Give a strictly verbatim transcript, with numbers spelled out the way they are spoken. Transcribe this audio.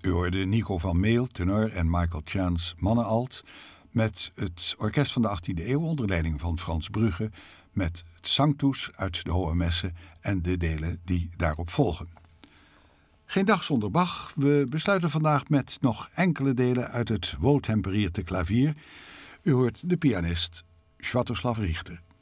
U hoorde Nico van Meel, tenor, en Michael Chance, mannenalt, met het Orkest van de achttiende eeuw onder leiding van Frans Brugge, met het Sanctus uit de Hohe Messe en de delen die daarop volgen. Geen dag zonder Bach. We besluiten vandaag met nog enkele delen uit het Wohltemperierte klavier. U hoort de pianist Swiatoslav Richter.